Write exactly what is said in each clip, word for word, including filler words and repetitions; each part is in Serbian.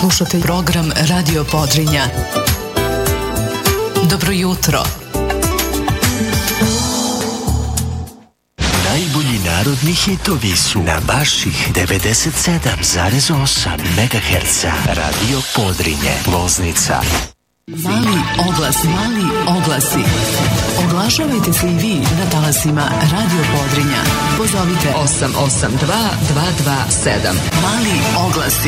Slušate program Radio Podrinja. Dobro jutro. Najbolji narodni hitovi su na vaših devedeset sedam zarez osam megaherca. Radio Podrinje, Loznica. Mali oglas, mali oglasi. Oglašavajte se i vi na talasima Radio Podrinja. Pozovite osam osam dva dva dva sedam. Mali oglasi.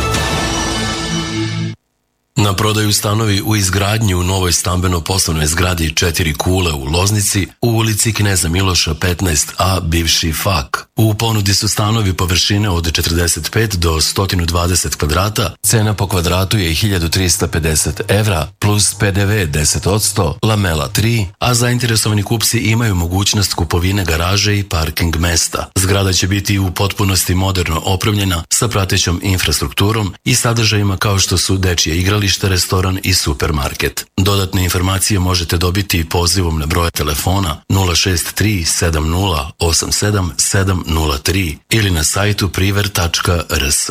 Na prodaju stanovi u izgradnji u novoj stambeno-poslovnoj zgradi Četiri kule u Loznici u ulici Kneza Miloša petnaest a, bivši F A K. U ponudi su stanovi površine od četrdeset pet do sto dvadeset kvadrata, cena po kvadratu je hiljadu trista pedeset evra, plus P D V deset posto, lamela tri, a zainteresovani kupci imaju mogućnost kupovine garaže i parking mesta. Zgrada će biti u potpunosti moderno opremljena sa pratećom infrastrukturom i sadržajima kao što su dečje igralište, restoran i supermarket. Dodatne informacije možete dobiti pozivom na broj telefona nula šest tri sedam nula osam sedam sedam nula tri ili na sajtu priver tačka r s.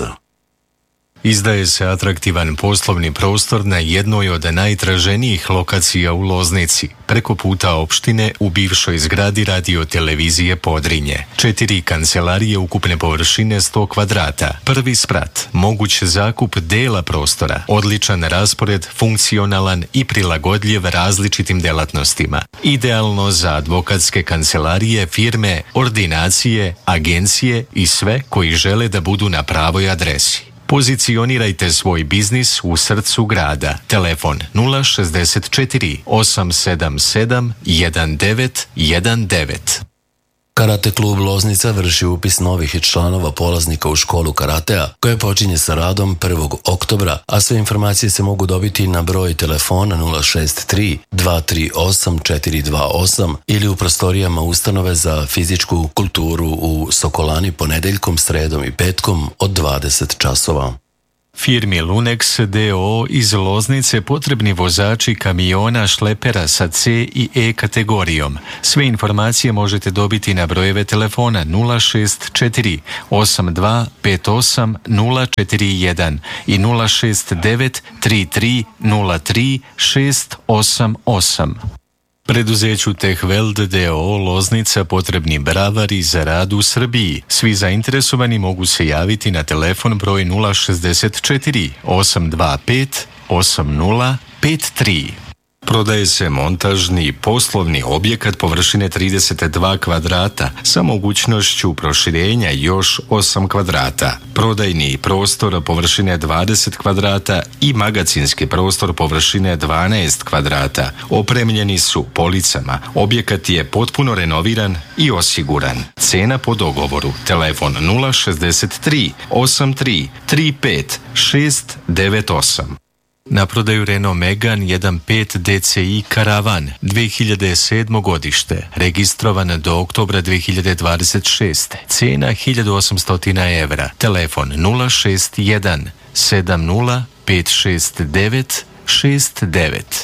Izdaje se atraktivan poslovni prostor na jednoj od najtraženijih lokacija u Loznici, preko puta opštine u bivšoj zgradi radio-televizije Podrinje. Četiri kancelarije ukupne površine sto kvadrata, prvi sprat, moguć zakup dela prostora, odličan raspored, funkcionalan i prilagodljiv različitim delatnostima. Idealno za advokatske kancelarije, firme, ordinacije, agencije i sve koji žele da budu na pravoj adresi. Pozicionirajte svoj biznis u srcu grada. Telefon nula šezdeset četiri osam sedam sedam jedan devet jedan devet. Karate klub Loznica vrši upis novih članova polaznika u školu karatea, koja počinje sa radom prvog oktobra, a sve informacije se mogu dobiti na broj telefona nula šest tri dva tri osam četiri dva osam ili u prostorijama ustanove za fizičku kulturu u Sokolani ponedeljkom, sredom i petkom od dvadeset časova. Firmi Lunex d o o iz Loznice potrebni vozači kamiona šlepera sa C i E kategorijom. Sve informacije možete dobiti na brojeve telefona nula šest četiri osam dva pet osam nula četiri jedan i nula šest devet tri tri nula tri šest osam osam. Preduzeću Tehveld d o o Loznica potrebni bravari za rad u Srbiji. Svi zainteresovani mogu se javiti na telefon broj nula šezdeset četiri osam dva pet osam nula pet tri. Prodaje se montažni poslovni objekat površine trideset dva kvadrata sa mogućnošću proširenja još osam kvadrata. Prodajni prostor površine dvadeset kvadrata i magacinski prostor površine dvanaest kvadrata. Opremljeni su policama. Objekat je potpuno renoviran i osiguran. Cena po dogovoru. Telefon nula šezdeset tri osam tri tri pet šest devet osam. Na prodaju Renault Megane jedan pet D C I Karavan dve hiljade sedmo godište, registrovan do oktobra dve hiljade dvadeset šeste. Cena hiljadu osamsto evra. Telefon nula šest jedan sedam nula pet šest devet šest devet.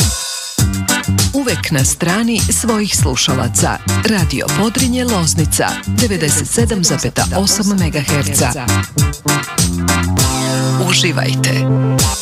Uvek na strani svojih slušalaca. Radio Podrinje Loznica devedeset sedam zarez osam megaherca. Uživajte.